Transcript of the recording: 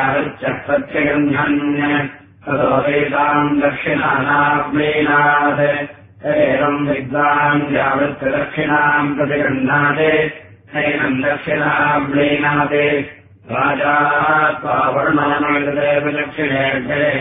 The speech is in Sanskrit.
प्रत्यगन्धन् ततो वेदाम् दक्षिणानाग्नेनात् एवम् विद्वान् व्यावृत्तदक्षिणाम् प्रतिगृह्णाते नैनम् दक्षिणाग्नेनात् राजा त्वा वर्णामेतदेव दक्षिणे